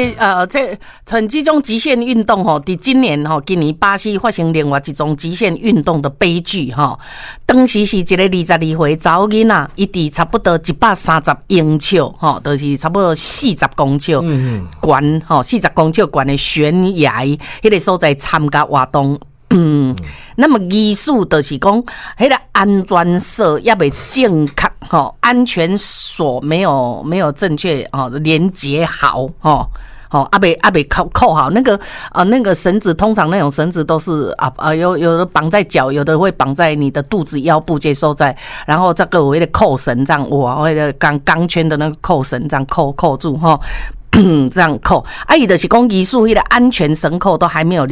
这种极限运动吼，伫今年巴西发生另外一种极限运动的悲剧吼。当时是一个22岁查某囡仔，伊伫差不多130英尺吼，就是差不多40公尺悬吼，40公尺悬的悬崖，迄个所在参加活动。那么医师就是讲，迄个安全锁也未正确吼，安全锁没有正确连接好吼。阿北扣好那个绳子，通常那种绳子都是有的绑在脚，有的会绑在你的肚子腰部这收在，然后这个有的扣绳这样，哇，那个钢圈的那个扣绳这样扣住哈，这样扣。伊就是讲医术迄个安全绳扣都还没有